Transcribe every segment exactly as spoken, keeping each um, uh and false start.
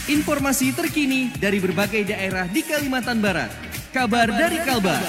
Informasi terkini dari berbagai daerah di Kalimantan Barat. Kabar dari Kalbar.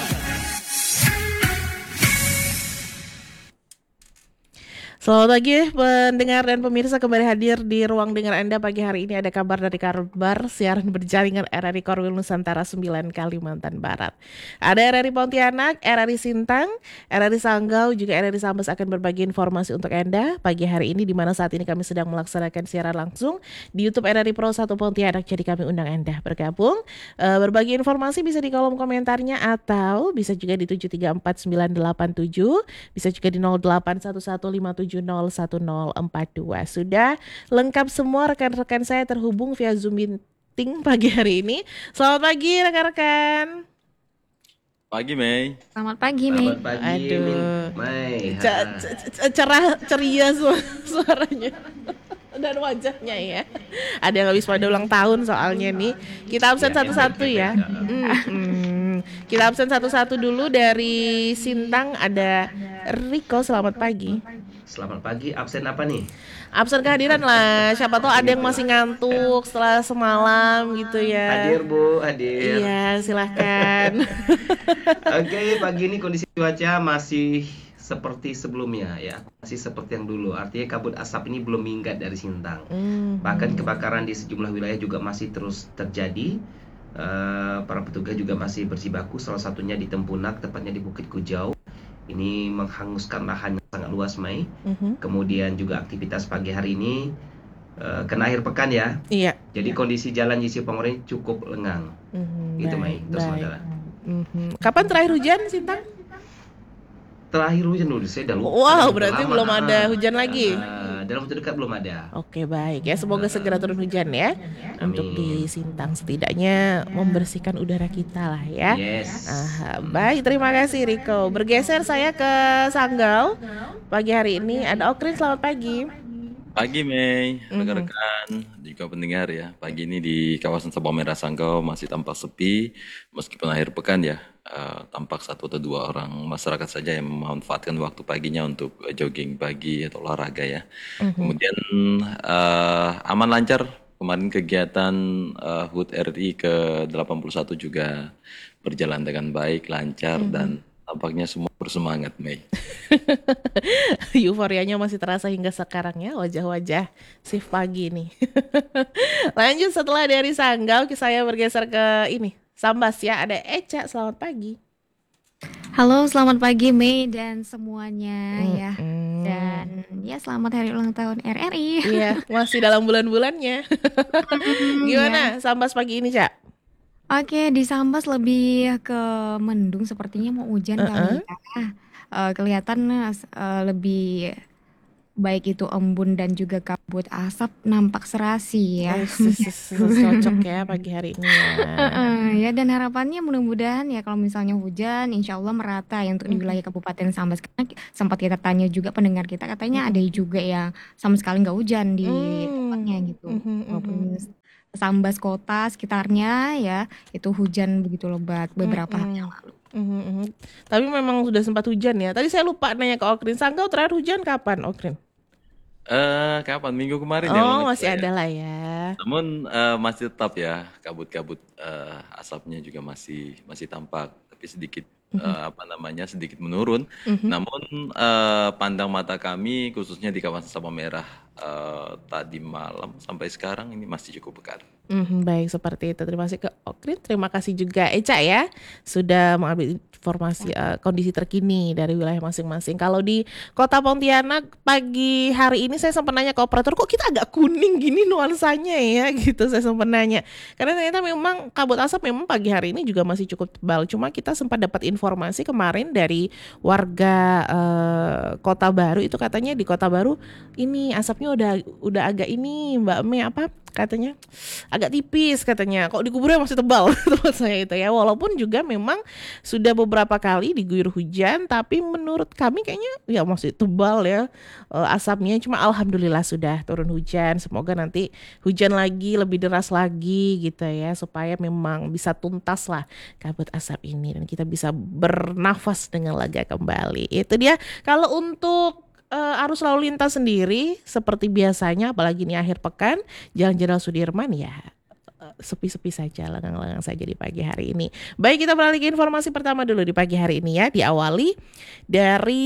Selamat pagi pendengar dan pemirsa, kembali hadir di ruang dengar Anda pagi hari ini. Ada kabar dari Kalbar, siaran berjaringan R R I Korwil Nusantara sembilan Kalimantan Barat. Ada R R I Pontianak, R R I Sintang, R R I Sanggau, juga R R I Sambas akan berbagi informasi untuk Anda pagi hari ini, di mana saat ini kami sedang melaksanakan siaran langsung di YouTube R R I Pro satu Pontianak. Jadi kami undang Anda bergabung, uh, berbagi informasi bisa di kolom komentarnya atau bisa juga di tujuh tiga empat sembilan delapan tujuh, bisa juga di nol delapan satu satu lima tujuh nol satu nol empat dua. Sudah lengkap semua, rekan-rekan saya terhubung via Zoom meeting pagi hari ini. Selamat pagi rekan-rekan. Pagi Mei. Selamat pagi Mei. Selamat pagi Aduh. Mei. C- c- c- cerah ceria su- suaranya dan wajahnya ya. Ada yang habis pada ulang tahun soalnya nih. Kita absen satu-satu ya. Hmm. Kita absen satu-satu dulu. Dari Sintang ada Riko, selamat pagi. Selamat pagi, absen apa nih? Absen kehadiran lah. Siapa tahu ada yang masih ngantuk setelah semalam gitu ya. Hadir Bu, hadir. Iya, silahkan. Oke, pagi ini kondisi cuaca masih seperti sebelumnya ya, masih seperti yang dulu. Artinya kabut asap ini belum minggat dari Sintang. Mm. Bahkan kebakaran di sejumlah wilayah juga masih terus terjadi. Uh, para petugas juga masih berjibaku, salah satunya di Tempunak, tepatnya di Bukit Kujau. Ini menghanguskan lahan yang sangat luas, Mei. Mm-hmm. Kemudian juga aktivitas pagi hari ini uh, kena akhir pekan ya. Iya. Jadi kondisi jalan J C Pongoreng cukup lengang. Mm-hmm. Gitu, Baik, Mei. Terus baik. adalah. Mm-hmm. Kapan terakhir hujan, Sintang? Terakhir hujan dulu, saya udah lupa. Wow, Udah berarti lama. belum ada hujan lagi. Uh, dalam waktu dekat belum ada. Oke, baik ya. Semoga segera turun hujan ya. Amin. Untuk di Sintang setidaknya membersihkan udara kita lah ya. Yes. Aha, baik, terima kasih Riko. Bergeser saya ke Sanggau. Pagi hari ini ada Okrin, selamat pagi. Pagi Mei, Mhm. rekan-rekan juga pendengar ya. Pagi ini di kawasan Sabang Merah Sanggau masih tampak sepi, meskipun akhir pekan ya. Uh, tampak satu atau dua orang masyarakat saja yang memanfaatkan waktu paginya untuk uh, jogging pagi atau olahraga ya. Mhm. Kemudian uh, aman lancar kemarin kegiatan uh, H U T R I ke delapan puluh satu juga berjalan dengan baik, lancar, Mhm. dan tampaknya semua bersemangat Mei. Euforianya masih terasa hingga sekarang ya, wajah-wajah shift pagi nih. Lanjut, setelah dari Sanggau saya bergeser ke ini Sambas ya, ada Eca, selamat pagi. Halo, selamat pagi Mei dan semuanya ya. Mm-mm. Dan ya selamat hari ulang tahun R R I. Iya, masih dalam bulan-bulannya. Gimana Sambas pagi ini, Cak? Oke, di Sambas lebih ke mendung, sepertinya mau hujan Uh-uh. kali ya. Eh, kelihatan eh, lebih baik itu embun dan juga kabut asap nampak serasi ya. Oh, s- s- s- cocok ya pagi hari ini ya. Heeh, ya, dan harapannya mudah-mudahan ya kalau misalnya hujan insya Allah merata ya untuk di Mhm. wilayah Kabupaten Sambas, karena ki- sempat kita tanya juga pendengar kita, katanya Mhm. ada juga yang sama sekali nggak hujan di Hmm. tempatnya gitu, Mhm, walaupun mhm. Sambas kota sekitarnya ya itu hujan begitu lebat beberapa hari yang Mhm. lalu. Mhm, mhm. Tapi memang sudah sempat hujan ya. Tadi saya lupa nanya ke Okrin, Sanggau terakhir hujan kapan, Okrin? Eh, kapan? Minggu kemarin ya. Oh, kalau nggak masih salah ya. ada lah ya. Namun eh, masih tetap ya kabut-kabut, eh, asapnya juga masih masih tampak, tapi sedikit Mhm. eh, apa namanya sedikit menurun. Mhm. Namun eh, pandang mata kami khususnya di kawasan Sabang Merah eh, tadi malam sampai sekarang ini masih cukup pekat. Mhm, baik, seperti itu. Terima kasih ke Okrin. Terima kasih juga Eca ya sudah mengambil informasi eh, kondisi terkini dari wilayah masing-masing. Kalau di Kota Pontianak pagi hari ini saya sempat nanya ke operator, kok kita agak kuning gini nuansanya ya gitu. Saya sempat nanya karena ternyata memang kabut asap memang pagi hari ini juga masih cukup tebal. Cuma kita sempat dapat informasi kemarin dari warga eh, Kota Baru, itu katanya di Kota Baru ini asapnya udah udah agak ini Mbak Me apa katanya agak tipis katanya, kok di kuburnya masih tebal tempat saya itu ya. Walaupun juga memang sudah beberapa kali diguyur hujan, tapi menurut kami kayaknya ya masih tebal ya eh, asapnya. Cuma alhamdulillah sudah turun hujan, semoga nanti hujan lagi lebih deras lagi gitu ya, supaya memang bisa tuntas lah kabut asap ini dan kita bisa bernafas dengan lega kembali. Itu dia. Kalau untuk Uh, arus lalu lintas sendiri seperti biasanya, apalagi ini akhir pekan, Jalan Jenderal Sudirman ya sepi-sepi saja, lengang-lengang saja di pagi hari ini. Baik, kita beralih ke informasi pertama dulu di pagi hari ini ya. Diawali dari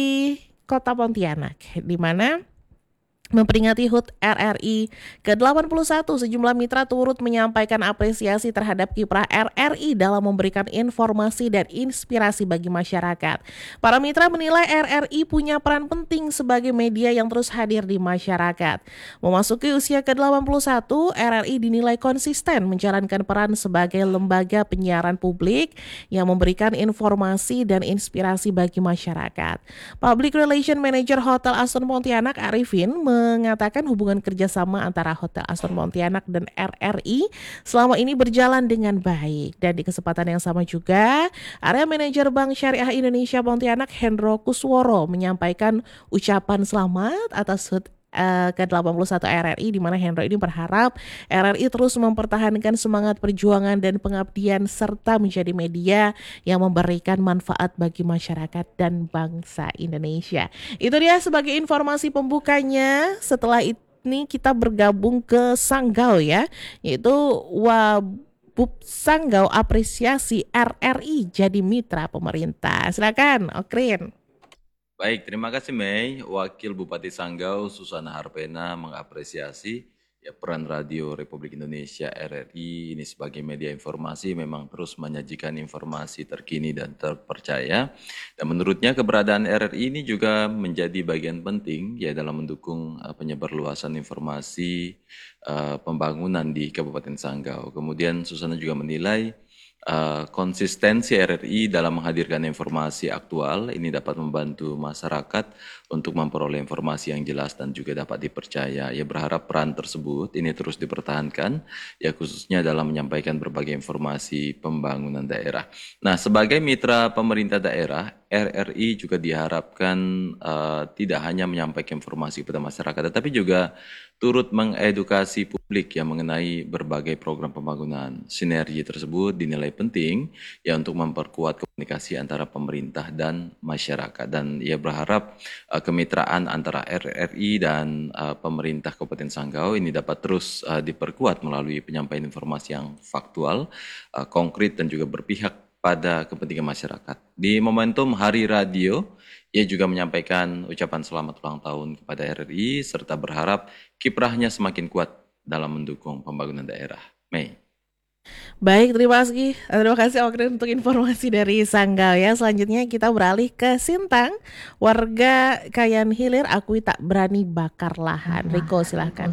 Kota Pontianak, di mana memperingati H U T R R I ke delapan puluh satu, sejumlah mitra turut menyampaikan apresiasi terhadap kiprah R R I dalam memberikan informasi dan inspirasi bagi masyarakat. Para mitra menilai R R I punya peran penting sebagai media yang terus hadir di masyarakat. Memasuki usia ke delapan puluh satu, R R I dinilai konsisten menjalankan peran sebagai lembaga penyiaran publik yang memberikan informasi dan inspirasi bagi masyarakat. Public Relation Manager Hotel Aston Pontianak Arifin mengatakan hubungan kerjasama antara Hotel Aston Pontianak dan R R I selama ini berjalan dengan baik. Dan di kesempatan yang sama juga, Area Manajer Bank Syariah Indonesia Pontianak Hendro Kusworo menyampaikan ucapan selamat atas H U T Uh, ke delapan puluh satu R R I, di mana Hendro ini berharap R R I terus mempertahankan semangat perjuangan dan pengabdian serta menjadi media yang memberikan manfaat bagi masyarakat dan bangsa Indonesia. Itu dia sebagai informasi pembukanya. Setelah ini kita bergabung ke Sanggau ya, yaitu Wabub Sanggau apresiasi R R I jadi mitra pemerintah. Silakan, Okrin. Baik, terima kasih Mei. Wakil Bupati Sanggau Susana Harpena mengapresiasi ya peran Radio Republik Indonesia R R I ini sebagai media informasi memang terus menyajikan informasi terkini dan terpercaya. Dan menurutnya keberadaan R R I ini juga menjadi bagian penting ya dalam mendukung uh, penyebarluasan informasi uh, pembangunan di Kabupaten Sanggau. Kemudian Susana juga menilai Uh, konsistensi R R I dalam menghadirkan informasi aktual ini dapat membantu masyarakat untuk memperoleh informasi yang jelas dan juga dapat dipercaya. Ia berharap peran tersebut ini terus dipertahankan, ya khususnya dalam menyampaikan berbagai informasi pembangunan daerah. Nah, sebagai mitra pemerintah daerah, R R I juga diharapkan uh, tidak hanya menyampaikan informasi kepada masyarakat, tetapi juga turut mengedukasi publik yang mengenai berbagai program pembangunan. Sinergi tersebut dinilai penting ya untuk memperkuat komunikasi antara pemerintah dan masyarakat. Dan ia berharap uh, kemitraan antara R R I dan uh, pemerintah Kabupaten Sanggau ini dapat terus uh, diperkuat melalui penyampaian informasi yang faktual, uh, konkret dan juga berpihak pada kepentingan masyarakat. Di momentum Hari Radio, ia juga menyampaikan ucapan selamat ulang tahun kepada R R I serta berharap kiprahnya semakin kuat dalam mendukung pembangunan daerah. Mei. Baik, terima kasih. Terima kasih Okrin untuk informasi dari Sanggau ya. Selanjutnya kita beralih ke Sintang. Warga Kayan Hilir akui tak berani bakar lahan. Riko silahkan.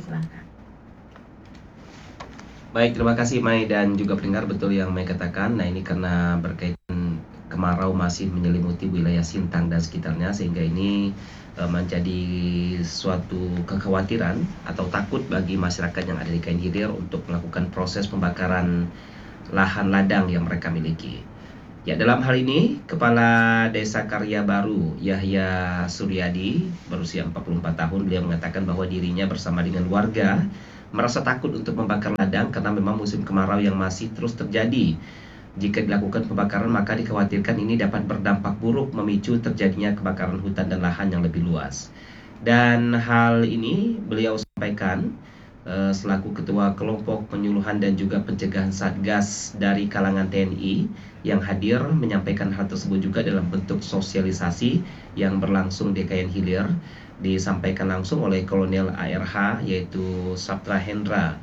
Baik, terima kasih Mai dan juga pendengar, betul yang Mai katakan. Nah, ini karena berkaitan kemarau masih menyelimuti wilayah Sintang dan sekitarnya, sehingga ini e, menjadi suatu kekhawatiran atau takut bagi masyarakat yang ada di Kayan Hilir untuk melakukan proses pembakaran lahan ladang yang mereka miliki. Ya, dalam hal ini Kepala Desa Karya Baru Yahya Suryadi berusia empat puluh empat tahun, beliau mengatakan bahwa dirinya bersama dengan warga merasa takut untuk membakar ladang karena memang musim kemarau yang masih terus terjadi. Jika dilakukan pembakaran maka dikhawatirkan ini dapat berdampak buruk memicu terjadinya kebakaran hutan dan lahan yang lebih luas. Dan hal ini beliau sampaikan uh, selaku Ketua Kelompok Penyuluhan dan juga Pencegahan Satgas dari kalangan T N I yang hadir menyampaikan hal tersebut juga dalam bentuk sosialisasi yang berlangsung di Kayan Hilir, disampaikan langsung oleh Kolonel A R H yaitu Saptra Hendra.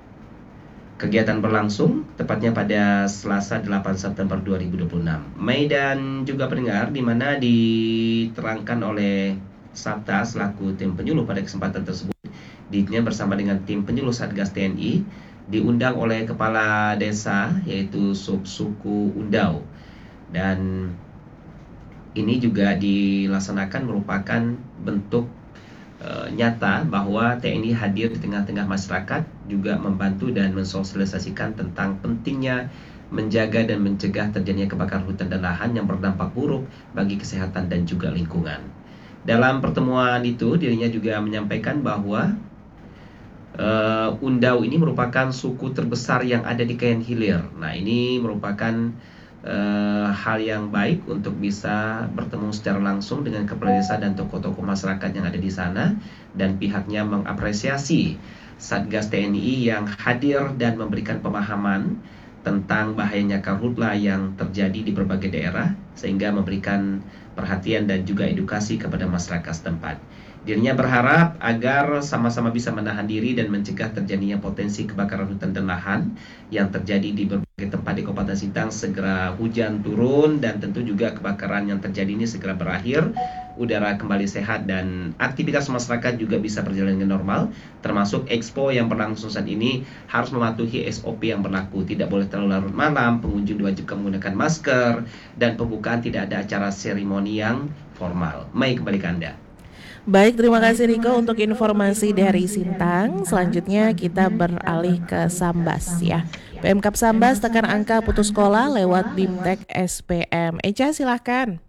Kegiatan berlangsung tepatnya pada Selasa delapan September dua ribu dua puluh enam. Mei dan juga pendengar, di mana diterangkan oleh Sapta selaku tim penyuluh pada kesempatan tersebut, dirinya bersama dengan tim penyuluh Satgas T N I diundang oleh Kepala Desa yaitu Subsuku Undau. Dan ini juga dilaksanakan merupakan bentuk e, nyata bahwa T N I hadir di tengah-tengah masyarakat, juga membantu dan mensosialisasikan tentang pentingnya menjaga dan mencegah terjadinya kebakaran hutan dan lahan yang berdampak buruk bagi kesehatan dan juga lingkungan. Dalam pertemuan itu dirinya juga menyampaikan bahwa e, Undau ini merupakan suku terbesar yang ada di Kayan Hilir. Nah, ini merupakan Uh, hal yang baik untuk bisa bertemu secara langsung dengan kepala desa dan tokoh-tokoh masyarakat yang ada di sana, dan pihaknya mengapresiasi Satgas T N I yang hadir dan memberikan pemahaman tentang bahayanya karhutla yang terjadi di berbagai daerah, sehingga memberikan perhatian dan juga edukasi kepada masyarakat setempat. Dirinya berharap agar sama-sama bisa menahan diri dan mencegah terjadinya potensi kebakaran hutan dan lahan yang terjadi di berbagai tempat di Kabupaten Sintang, segera hujan turun dan tentu juga kebakaran yang terjadi ini segera berakhir, udara kembali sehat dan aktivitas masyarakat juga bisa berjalan dengan normal, termasuk Expo yang berlangsung saat ini harus mematuhi S O P yang berlaku, tidak boleh terlalu larut malam, pengunjung diwajibkan menggunakan masker, dan pembukaan tidak ada acara seremoni yang formal. Mei, kembali ke Anda. Baik, terima kasih Riko untuk informasi dari Sintang. Selanjutnya kita beralih ke Sambas ya. Pemkab Sambas tekan angka putus sekolah lewat Bimtek S P M. Eca, silahkan.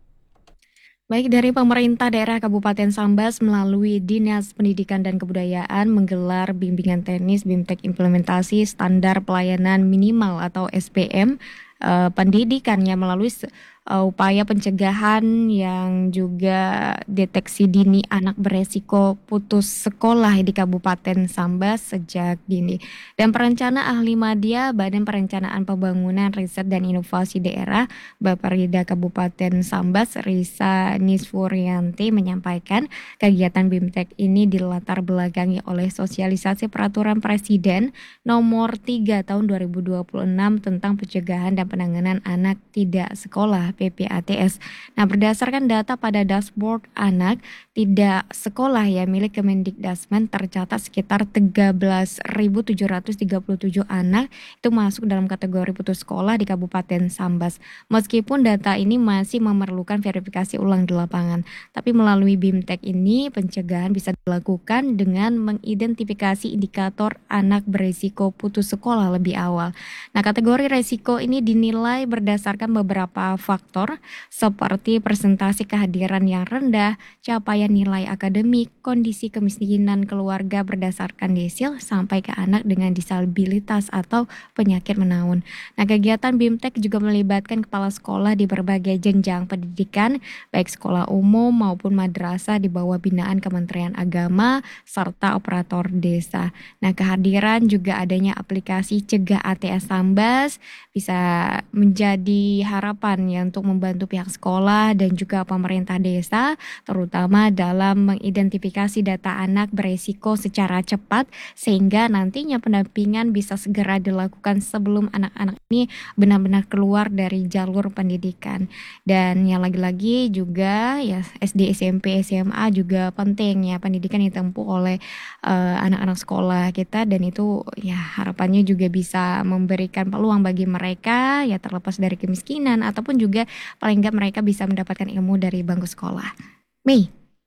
Baik, dari pemerintah daerah Kabupaten Sambas melalui Dinas Pendidikan dan Kebudayaan menggelar bimbingan teknis Bimtek Implementasi Standar Pelayanan Minimal atau S P M eh, pendidikannya melalui uh, upaya pencegahan yang juga deteksi dini anak beresiko putus sekolah di Kabupaten Sambas sejak dini. Dan perencana ahli media Badan Perencanaan Pembangunan Riset dan Inovasi Daerah Bapperida Kabupaten Sambas Risa Niswuryanti menyampaikan kegiatan Bimtek ini dilatar belakangi oleh sosialisasi peraturan Presiden nomor tiga tahun dua ribu dua puluh enam tentang pencegahan dan penanganan anak tidak sekolah P P A T S. Nah, berdasarkan data pada dashboard anak tidak sekolah ya milik Kemendikdasmen tercatat sekitar tiga belas ribu tujuh ratus tiga puluh tujuh anak itu masuk dalam kategori putus sekolah di Kabupaten Sambas. Meskipun data ini masih memerlukan verifikasi ulang di lapangan, tapi melalui Bimtek ini pencegahan bisa dilakukan dengan mengidentifikasi indikator anak berisiko putus sekolah lebih awal. Nah, kategori resiko ini dinilai berdasarkan beberapa faktor seperti persentase kehadiran yang rendah, capaian nilai akademik, kondisi kemiskinan keluarga berdasarkan desil, sampai ke anak dengan disabilitas atau penyakit menaun. Nah, kegiatan Bimtek juga melibatkan kepala sekolah di berbagai jenjang pendidikan, baik sekolah umum maupun madrasah di bawah binaan Kementerian Agama serta operator desa. Nah, kehadiran juga adanya aplikasi Cegah A T S Sambas bisa menjadi harapan ya untuk membantu pihak sekolah dan juga pemerintah desa terutama dalam mengidentifikasi data anak beresiko secara cepat sehingga nantinya pendampingan bisa segera dilakukan sebelum anak-anak ini benar-benar keluar dari jalur pendidikan. Dan yang lagi-lagi juga ya S D, S M P, S M A juga penting ya pendidikan yang ditempuh oleh uh, anak-anak sekolah kita dan itu ya harapannya juga bisa memberikan peluang bagi mereka ya terlepas dari kemiskinan ataupun juga paling enggak mereka bisa mendapatkan ilmu dari bangku sekolah. Mei.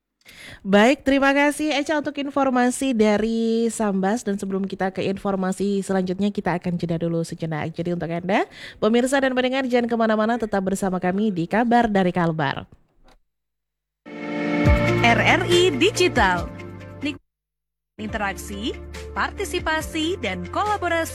Baik, terima kasih Eca untuk informasi dari Sambas dan sebelum kita ke informasi selanjutnya kita akan jeda dulu sejenak. Jadi untuk Anda, pemirsa dan pendengar jangan kemana-mana, tetap bersama kami di Kabar dari Kalbar. R R I Digital, interaksi, partisipasi, dan kolaborasi